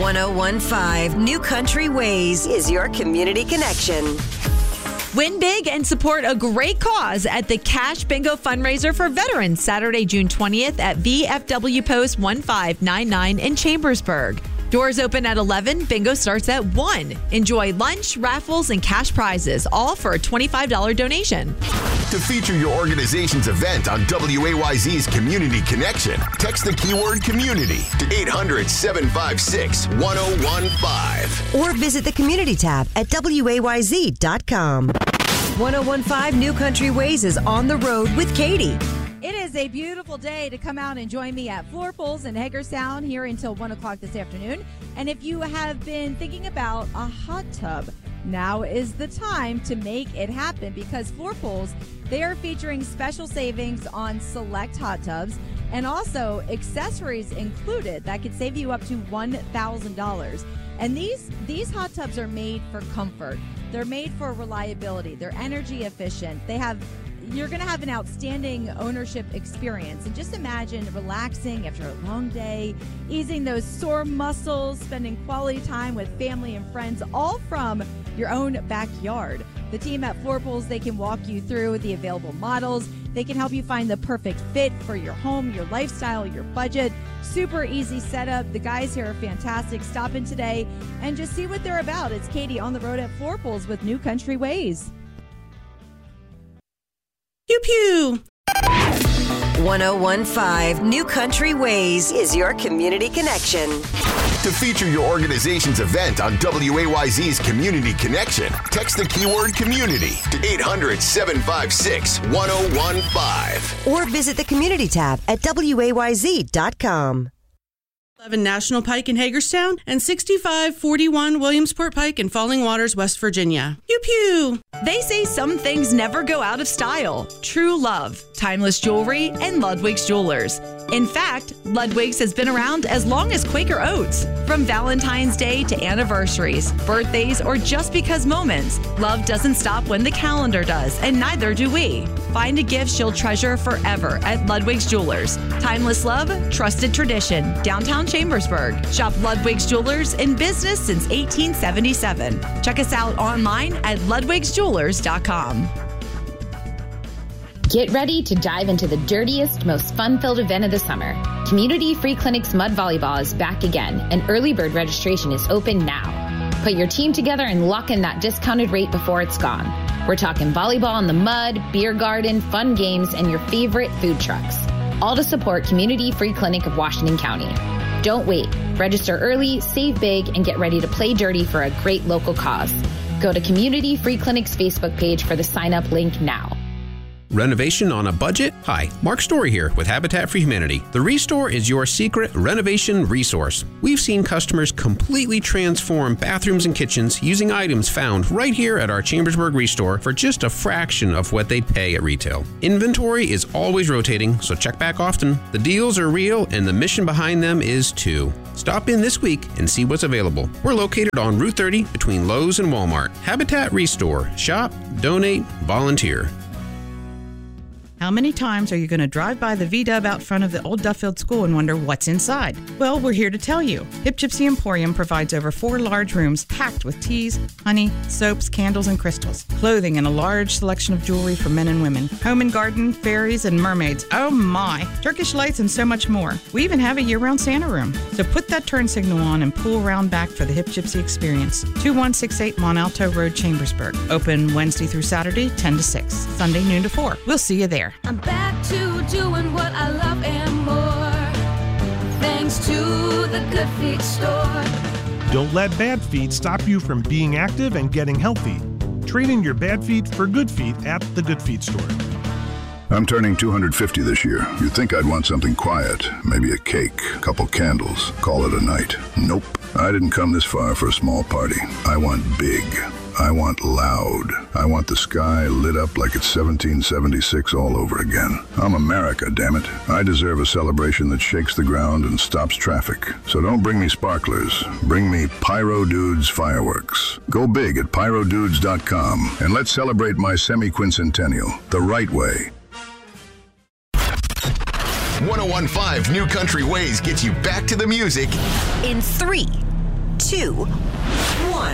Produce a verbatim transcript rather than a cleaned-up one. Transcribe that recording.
one oh one five New Country Ways is your community connection. Win big and support a great cause at the Cash Bingo fundraiser for veterans Saturday, June twentieth at V F W Post one five nine nine in Chambersburg. Doors open at eleven. Bingo starts at one. Enjoy lunch, raffles, and cash prizes, all for a twenty-five dollars donation. To feature your organization's event on W A Y Z's Community Connection, text the keyword community to eight hundred, seven five six, one oh one five. Or visit the community tab at W A Y Z dot com. one oh one five New Country Ways is on the road with Katie. It is a beautiful day to come out and join me at Floor Pools in Hagerstown here until one o'clock this afternoon. And if you have been thinking about a hot tub, now is the time to make it happen, because Floor Pools, they are featuring special savings on select hot tubs and also accessories included that could save you up to one thousand dollars. And these, these hot tubs are made for comfort. They're made for reliability. They're energy efficient. They have You're going to have an outstanding ownership experience. And just imagine relaxing after a long day, easing those sore muscles, spending quality time with family and friends, all from your own backyard. The team at Floor Pools, they can walk you through the available models. They can help you find the perfect fit for your home, your lifestyle, your budget. Super easy setup. The guys here are fantastic. Stop in today and just see what they're about. It's Katie on the road at Floor Pools with New Country Ways. Pew pew. one oh one five New Country Ways is your community connection. To feature your organization's event on W A Y Z's Community Connection, text the keyword community to eight hundred, seven five six, one oh one five. Or visit the community tab at W A Y Z dot com. eleven National Pike in Hagerstown and sixty-five forty-one Williamsport Pike in Falling Waters, West Virginia. Pew pew. They say some things never go out of style. True Love, Timeless Jewelry, and Ludwig's Jewelers. In fact, Ludwig's has been around as long as Quaker Oats. From Valentine's Day to anniversaries, birthdays, or just because moments, love doesn't stop when the calendar does, and neither do we. Find a gift she'll treasure forever at Ludwig's Jewelers. Timeless love, trusted tradition, downtown Chambersburg. Shop Ludwig's Jewelers, in business since eighteen seventy-seven. Check us out online at ludwigs jewelers dot com. Get ready to dive into the dirtiest, most fun-filled event of the summer. Community Free Clinic's Mud Volleyball is back again, and early bird registration is open now. Put your team together and lock in that discounted rate before it's gone. We're talking volleyball in the mud, beer garden, fun games, and your favorite food trucks. All to support Community Free Clinic of Washington County. Don't wait. Register early, save big, and get ready to play dirty for a great local cause. Go to Community Free Clinic's Facebook page for the sign-up link now. Renovation on a budget? Hi, Mark Story here with Habitat for Humanity. The Restore is your secret renovation resource. We've seen customers completely transform bathrooms and kitchens using items found right here at our Chambersburg Restore for just a fraction of what they'd pay at retail. Inventory is always rotating, so check back often. The deals are real and the mission behind them is too. Stop in this week and see what's available. We're located on Route thirty between Lowe's and Walmart. Habitat Restore. Shop, donate, volunteer. How many times are you going to drive by the V-Dub out front of the old Duffield School and wonder what's inside? Well, we're here to tell you. Hip Gypsy Emporium provides over four large rooms packed with teas, honey, soaps, candles, and crystals. Clothing and a large selection of jewelry for men and women. Home and garden, fairies, and mermaids. Oh my! Turkish lights and so much more. We even have a year-round Santa room. So put that turn signal on and pull around back for the Hip Gypsy experience. two one six eight Mont Alto Road, Chambersburg. Open Wednesday through Saturday, ten to six. Sunday, noon to four. We'll see you there. I'm back to doing what I love and more, thanks to the Good Feet store. Don't let bad feet stop you from being active and getting healthy. Trade in your bad feet for good feet at the Good Feet store. I'm turning two hundred fifty this year. You'd think I'd want something quiet, maybe a cake, a couple candles, call it a night. Nope, I didn't come this far for a small party. I want big. I want loud. I want the sky lit up like it's seventeen seventy-six all over again. I'm America, damn it. I deserve a celebration that shakes the ground and stops traffic. So don't bring me sparklers. Bring me Pyro Dudes fireworks. Go big at pyro dudes dot com and let's celebrate my semi-quincentennial the right way. one oh one five New Country Ways gets you back to the music in three, two, one.